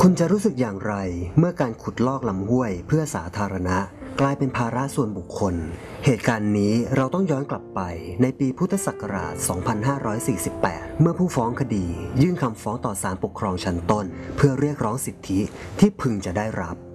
คุณจะรู้สึกอย่างไรเมื่อการขุดลอกลำห้วยเพื่อสาธารณะกลายเป็นภาระส่วนบุคคลเหตุการณ์นี้เราต้องย้อนกลับไปในปีพุทธศักราช 2548 เมื่อผู้ฟ้องคดียื่นคำฟ้องต่อศาลปกครองชั้นต้นเพื่อเรียกร้องสิทธิที่พึงจะได้รับ